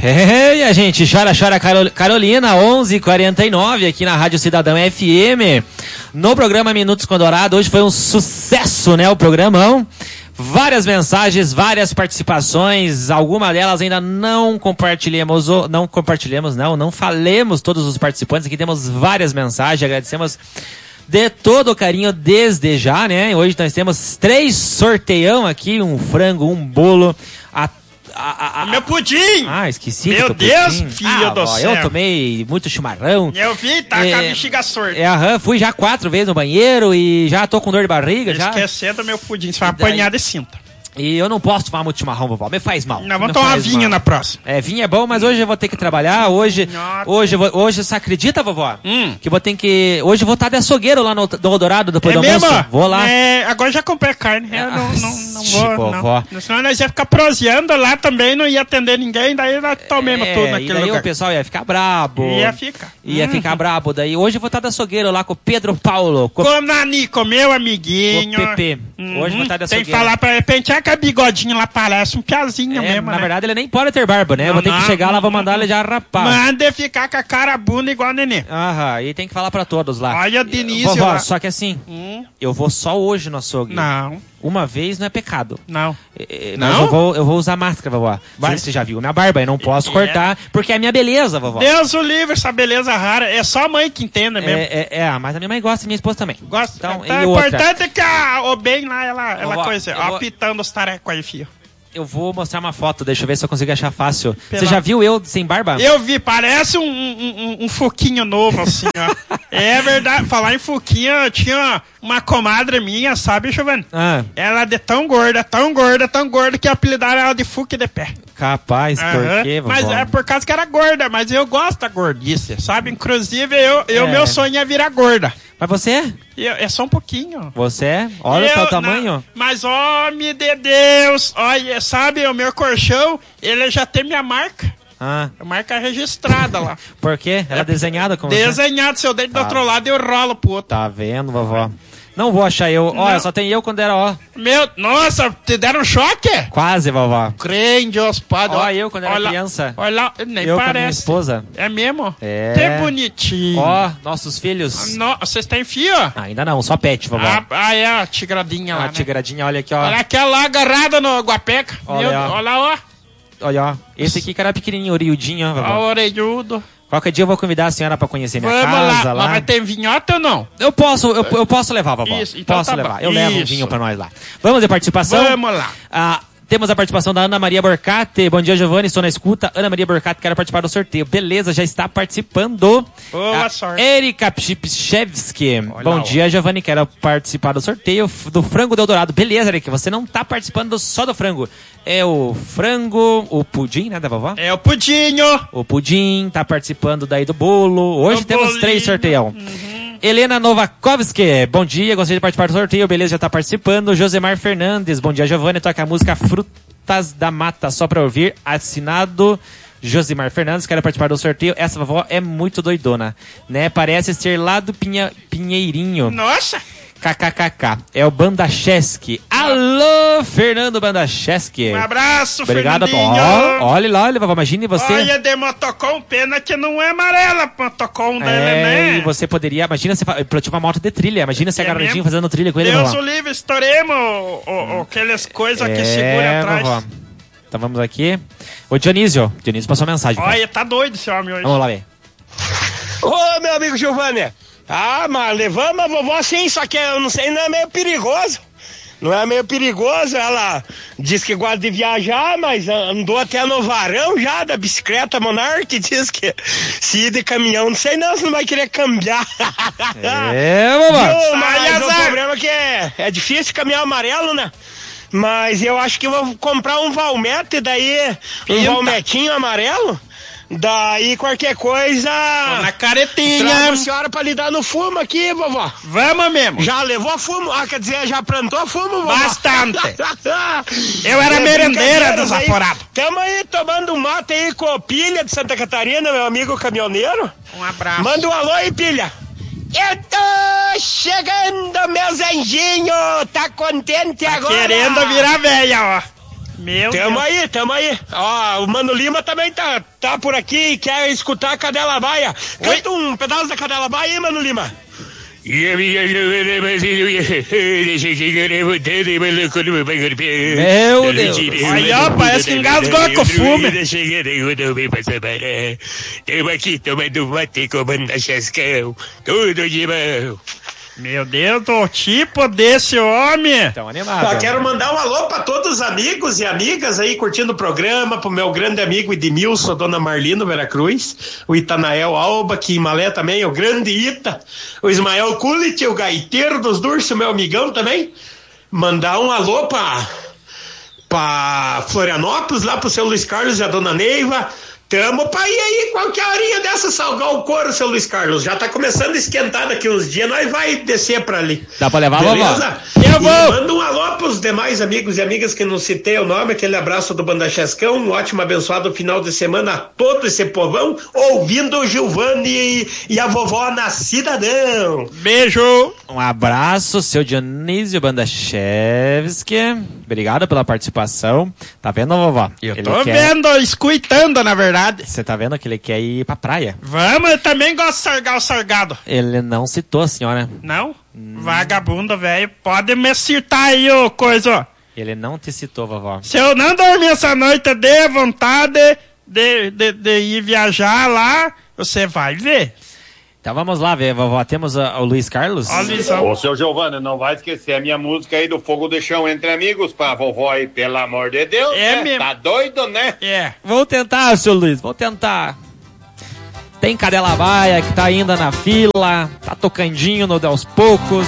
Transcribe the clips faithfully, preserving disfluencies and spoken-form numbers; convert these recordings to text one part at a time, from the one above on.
É, a gente chora, chora Carol, Carolina, onze e quarenta e nove aqui na Rádio Cidadão F M, no programa Minutos com Dourado. Hoje foi um sucesso, né, o programão. Várias mensagens, várias participações, alguma delas ainda não compartilhamos, não compartilhamos, não, não falemos todos os participantes. Aqui temos várias mensagens, agradecemos de todo o carinho desde já, né? Hoje nós temos três sorteião aqui, um frango, um bolo, a A, a, a, meu pudim! Ah, esqueci. Meu Deus, pudim. filho ah, do ó, céu. Eu tomei muito chimarrão. Eu vi, tá é, com a bexiga sorda. É, aham, fui já quatro vezes no banheiro e já tô com dor de barriga. Já. Esquecendo meu pudim, você vai apanhar de cinta. E eu não posso tomar muito chimarrão, vovó. Me faz mal. Não, vamos tomar vinho mal. Na próxima. É, vinho é bom, mas hoje eu vou ter que trabalhar. Hoje, hoje, vou, hoje você acredita, vovó? Hum. Que vou ter que... Hoje eu vou estar de açougueiro lá no, no Eldorado depois é do almoço. Mesmo? Vou lá. É, agora já comprei carne. Eu não, não, não vou, vovó. não. Senão nós ia ficar proseando lá também, não ia atender ninguém, daí nós tomemos é, tudo naquele e daí lugar. o pessoal ia ficar brabo. Ia ficar. Ia hum. ficar brabo. Daí hoje eu vou estar de açougueiro lá com o Pedro Paulo. Com o Nanico, meu amiguinho. Com o Pepe. Uhum. Hoje eu vou estar de açougueiro. Tem que falar pra ele, pentear com a bigodinha lá, parece um piazinho é, mesmo, Na né? verdade, ele nem pode ter barba, né? Não, eu vou ter não, que chegar não, lá, vou não, mandar ele já rapar. Manda ficar com a cara bunda igual a nenê. Aham, e tem que falar pra todos lá. Olha, Denise Vovó, lá. só que assim, hum? eu vou só hoje no açougue. Não. Uma vez não é pecado. Não. É, não? Mas eu vou, eu vou usar máscara, vovó. Vai, você já viu minha barba, eu não posso é. cortar, porque é a minha beleza, vovó. Deus o livre, essa beleza rara. É só a mãe que entende mesmo. É, é, é, mas a minha mãe gosta e minha esposa também. Gosta. Então, então e o outra? importante é que a o bem lá, ela, ela vovó, coisa, ó, vou... apitando os tarecos aí, filho. Eu vou mostrar uma foto, deixa eu ver se eu consigo achar fácil. Pela... Você já viu eu sem barba? Eu vi, parece um, um, um, um foquinho novo, assim, ó. É verdade, falar em foquinho, tinha uma comadre minha, sabe, Giovanni? Ah. Ela é de tão gorda, tão gorda, tão gorda, que apelidaram ela de fuque de pé. Capaz, uhum. Por quê, vovó? Mas é por causa que era gorda, mas eu gosto da gordice, sabe? Inclusive, eu, eu é. meu sonho é virar gorda. Mas você é? Eu, é só um pouquinho. Você é? Olha eu, o teu tamanho. Não, mas, homem de Deus, olha, sabe, o meu colchão, ele já tem minha marca. Ah. Marca registrada lá. Por quê? Ela é desenhada com você? Desenhado, se eu deito tá. do outro lado, eu rolo pro outro. Tá vendo, vovó? Não vou achar eu. Olha, só tem eu quando era, ó. Meu, nossa, te deram um choque? Quase, vovó. Crê em Deus, padre. Olha eu quando era olha, criança. Olha, nem eu parece. Com a minha esposa. É mesmo? É. Que bonitinho. Ó, nossos filhos. No, vocês têm filho? Ainda não, só pet, vovó. Ah, ah é, a tigradinha lá, A né? tigradinha, olha aqui, ó. Olha aquela lá agarrada no guapeca. Olha, Meu, ó. olha, ó. Olha, ó. Esse aqui que era pequenininho, orelhudinho, ó, vovó. Ó, orelhudo. Qualquer dia eu vou convidar a senhora pra conhecer minha Vamos casa lá. lá. Mas ter vinhota ou não? Eu posso, eu, eu posso levar, vovó. Isso, então posso tá levar. bom. Eu levo um Isso. vinho pra nós lá. Vamos de participação? Vamos lá. Ah, temos a participação da Ana Maria Borcate. Bom dia, Giovanni. Estou na escuta. Ana Maria Borcate, quero participar do sorteio. Beleza, já está participando. Boa a sorte. Erika Pchipchevski. Bom lá, dia, Giovanni. Quero participar do sorteio do frango do Eldorado. Beleza, Erika. Você não está participando só do frango. É o frango, o pudim, né, da vovó? É o pudinho. O pudim, tá participando daí do bolo. Hoje o temos bolinho. três sorteião. Uhum. Helena Novakovski, bom dia, gostaria de participar do sorteio, beleza, já tá participando. Josemar Fernandes, bom dia, Giovanni, toca a música Frutas da Mata, só pra ouvir, assinado Josemar Fernandes, quero participar do sorteio. Essa vovó é muito doidona, né, parece ser lá do Pinha, Pinheirinho. Nossa! KKKK, é o Bandacheski. Alô, Fernando Bandacheski. Um abraço, obrigado, Fernandinho. Ó, olha lá, olha, imagine você. Olha, de motocom, pena que não é amarela, motocom dela, é, né? E você poderia, imagina você pilotar uma moto de trilha, imagina você É agarradinho mesmo? fazendo trilha com ele, Deus vovó. o livre, estouremos o, o, o, aquelas coisas é, que segura atrás. Vovó. Então vamos aqui. Ô Dionísio, Dionísio passou mensagem. Olha, tá doido esse homem hoje. Vamos lá ver. Ô, meu amigo Giovanni. Ah, mas levamos a vovó sim, só que eu não sei, não é meio perigoso. Não é meio perigoso, ela diz que gosta de viajar, mas andou até no varão já da bicicleta Monark, diz que se ir de caminhão, não sei não, se não vai querer cambiar. É, vovó. Mas o problema é que é, é difícil caminhar amarelo, né? Mas eu acho que eu vou comprar um Valmete, daí um Eita. Valmetinho amarelo. Daí qualquer coisa. Tô na caretinha. Trago a senhora pra lidar no fumo aqui, vovó. Vamos mesmo. Já levou fumo? Ah, quer dizer, já plantou fumo, vovó? Bastante. Eu era É merendeira desaforado. Tamo aí tomando um mate aí com o Pilha de Santa Catarina, meu amigo caminhoneiro. Um abraço. Manda um alô aí, Pilha. Eu tô chegando, meus anjinhos. Tá contente Tá agora? querendo virar velha, ó. Meu tamo Deus. aí, tamo aí. Ó, o Mano Lima também tá, tá por aqui e quer escutar a Cadela Baia. Canta um pedaço da Cadela Baia aí, Mano Lima. Meu Deus. Aí, ó, parece que engasgou com fume. Tamo aqui tomando mate com banda chascão. Tudo de bom. Meu Deus, o tipo desse homem. Tão animado. Ah, quero mandar um alô pra todos os amigos e amigas aí curtindo o programa, pro meu grande amigo Edmilson, Dona Marlino Veracruz, o Itanael Alba, que em Malé também, o grande Ita, o Ismael Kulit, o gaiteiro dos Dursos, meu amigão também. Mandar um alô pra, pra Florianópolis, lá pro seu Luiz Carlos e a Dona Neiva. Tamo pra ir aí, qualquer horinha dessa salgar o couro, seu Luiz Carlos. Já tá começando a esquentar daqui uns dias, nós vai descer pra ali. Dá pra levar, beleza? Vovó? Eu vou! Manda um alô pros demais amigos e amigas que não citei o nome, aquele abraço do Banda Chascão, um ótimo abençoado final de semana a todo esse povão, ouvindo o Giovanni e a vovó na Cidadão. Beijo! Um abraço, seu Dionísio Bandachevski. Obrigado pela participação. Tá vendo, vovó? Eu Ele tô quer... vendo, escutando, na verdade. Você tá vendo que ele quer ir pra praia? Vamos, eu também gosto de sargar o sargado. Ele não citou a senhora. Não? Hum. Vagabundo, velho. Pode me citar aí, ô coisa. Ele não te citou, vovó. Se eu não dormir essa noite, dê vontade de, de, de ir viajar lá, você vai ver. Então vamos lá ver, vovó. Temos a, o Luiz Carlos? Ó, Luizão. Ô, seu Giovanni, não vai esquecer a minha música aí do Fogo de Chão entre amigos pra vovó aí, pelo amor de Deus. É né? mesmo. Tá doido, né? É. Vou tentar, seu Luiz, vou tentar. Tem Cadela Baia que tá ainda na fila, tá tocandinho no aos poucos.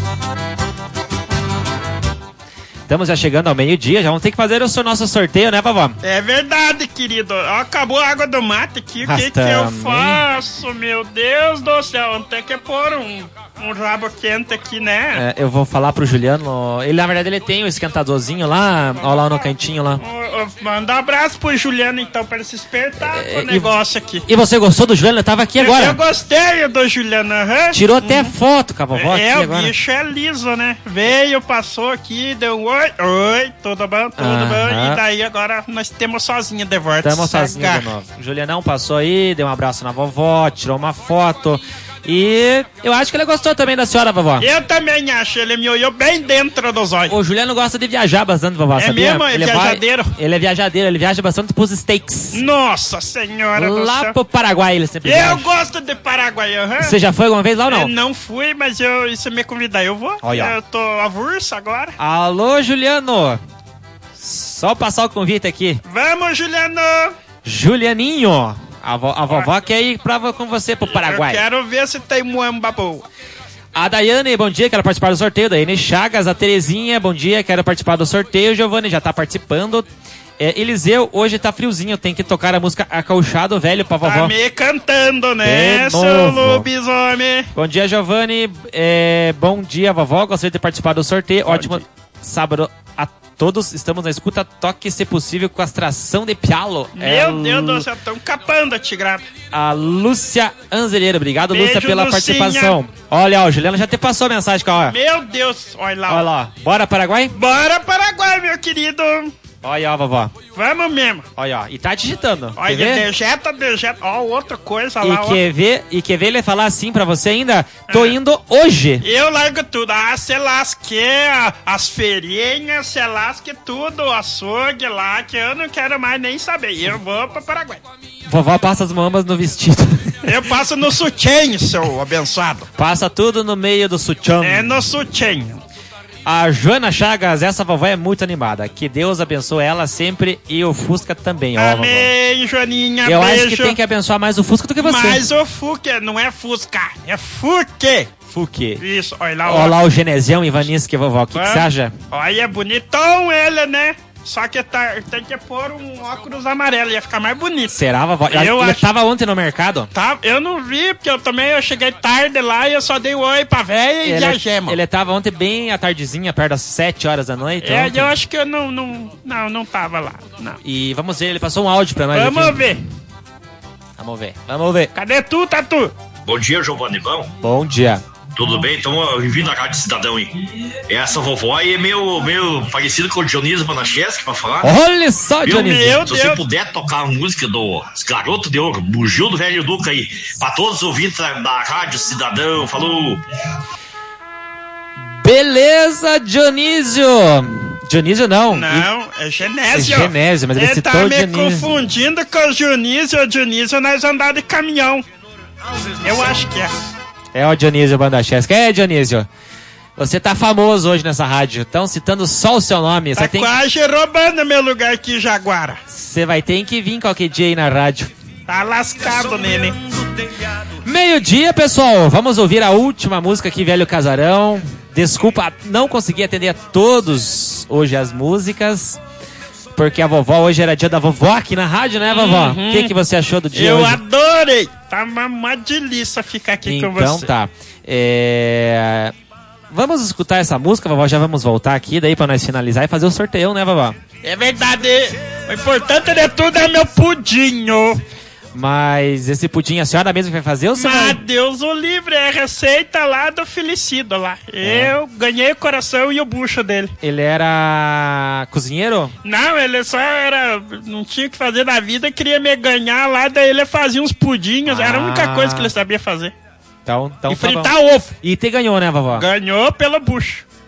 Estamos já chegando ao meio-dia, já vamos ter que fazer o nosso sorteio, né, vovó? É verdade, querido. Ó, acabou a água do mate aqui. O que, que eu faço? Meu Deus do céu. Vamos ter que pôr um, um rabo quente aqui, né? É, eu vou falar pro Juliano. Ele, na verdade, ele tem o esquentadorzinho lá, ó, lá no cantinho lá. Ô, ô, manda um abraço pro Juliano, então, para ele se despertar É, com o e- negócio aqui. E você gostou do Juliano? Eu tava aqui agora. Eu, eu gostei do Juliano, aham. Tirou até foto com a vovó É, aqui o agora. bicho é liso, né? Veio, passou aqui, deu um oi, oi, tudo bom, tudo Aham. bom. E daí agora nós temos sozinho de volta. Estamos sozinhos de novo. O Julianão passou aí, deu um abraço na vovó, tirou uma foto. E eu acho que ele gostou também da senhora, vovó. Eu também acho, ele me olhou bem dentro dos olhos. O Juliano gosta de viajar bastante, vovó, É sabia? mesmo? É ele viajadeiro? Vai, ele é viajadeiro, ele viaja bastante pros States. Nossa senhora do Lá céu. pro Paraguai ele sempre Eu viaja. gosto de Paraguai, aham. Você já foi alguma vez lá ou Eu não? não fui, mas eu, e se me convidar, eu vou. Olha. Eu tô avulso agora. Alô, Juliano. Só passar o convite aqui. Vamos, Juliano. Julianinho, a, vo, a vovó quer ir pra, com você pro Paraguai. Eu quero ver se tem muamba boa. A Daiane, bom dia, quero participar do sorteio. Daiane Chagas, a Terezinha, bom dia, quero participar do sorteio. Giovanni já tá participando. É, Eliseu, hoje tá friozinho, tem que tocar a música Acauchado Velho pra vovó. Tá me cantando, né, De seu novo. lobisomem? Bom dia, Giovanni. É, bom dia, vovó. Gostaria de participar do sorteio. Ótimo sábado a todos. Estamos na escuta. Toque, se possível, com atração de pialo. Meu É, Deus do céu, tão capando a tigrada. A Lúcia Anzeleira. Obrigado, Beijo, Lúcia, pela Lucinha. participação. Olha, ó, o Juliano já te passou a mensagem, ó. Meu Deus, olha lá. Olha lá. Bora, Paraguai? Bora, Paraguai, meu querido. Olha, ó, vovó. Vamos mesmo. Olha, ó. E tá digitando. Olha, quer ver? dejeta, dejeta. Ó, outra coisa lá, E ó. quer ver, e quer ver ele falar assim pra você ainda? Tô indo hoje. Eu largo tudo. Ah, se lasque a- as feirinhas, se lasque tudo, o açougue lá, que eu não quero mais nem saber. Eu vou pra Paraguai. Vovó passa as mambas no vestido. Eu passo no sutiã, seu abençoado. Passa tudo no meio do sutiã. É no sutiã. A Joana Chagas, essa vovó é muito animada. Que Deus abençoe ela sempre e o Fusca também, ó, vovó. Amém, Joaninha, Eu beijo. acho que tem que abençoar mais o Fusca do que você. Mas o Fuque não é Fusca, é Fuque. Fuque. Isso, olha lá. Olha lá o Genesião Ivanisque, vovó. O que que Vamos. você acha? Olha, é bonitão ele, né? Só que tá, tem que pôr um óculos amarelo, ia ficar mais bonito. Será, vovó? Eu Ele acho- tava ontem no mercado. Tá, eu não vi, porque eu também eu cheguei tarde lá e eu só dei um oi pra véia e Ele, viajemos. ele tava ontem bem à tardezinha, perto das sete horas da noite. É, ontem. eu acho que eu não, não, não, não tava lá, não. E vamos ver, ele passou um áudio pra nós Vamos aqui. ver. Vamos ver, vamos ver. Cadê tu, Tatu? Bom dia, Giovanni Bom. Bom dia. Tudo bem? Então, bem-vindo à Rádio Cidadão aí. Essa vovó aí é meio, meio parecido com o Dionísio Banacheski, pra falar. Olha só, Dionísio. Meu Se Deus. Você puder tocar a música do Garoto de Ouro, Bugio do Velho Duca aí, pra todos os ouvintes da, da Rádio Cidadão, falou! Beleza, Dionísio! Dionísio não. Não, é Genésio. É Genésio, mas ele, ele citou tá me Dionísio. confundindo com o Dionísio. O Dionísio nós andamos de caminhão. Eu acho que é. É o Dionísio Banacheski. É, Dionísio. Você tá famoso hoje nessa rádio. Estão citando só o seu nome. Tá Você tem quase que... roubando meu lugar aqui, Jaguara. Você vai ter que vir qualquer dia aí na rádio. Tá lascado, nene. Meio-dia, pessoal. Vamos ouvir a última música aqui, Velho Casarão. Desculpa, não consegui atender a todos hoje as músicas. Porque a vovó, hoje era dia da vovó aqui na rádio, né, vovó? O uhum. que, que você achou do dia Eu hoje? adorei. Tá uma, uma delícia ficar aqui então, com você. Então tá. É... Vamos escutar essa música, vovó. Já vamos voltar aqui, daí pra nós finalizar e fazer o sorteio, né, vovó? É verdade. O importante de tudo é meu pudinho. Mas esse pudim a senhora mesmo vai fazer ou você Mas vai... Deus o livre, é a receita lá do Felicido lá. É. Eu ganhei o coração e o bucho dele. Ele era cozinheiro? Não, ele só era... Não tinha o que fazer na vida, queria me ganhar lá, daí ele fazia uns pudinhos, ah. Era a única coisa que ele sabia fazer. Então, então e tá fritar bom. ovo. E te ganhou, né, vovó? Ganhou pelo bucho.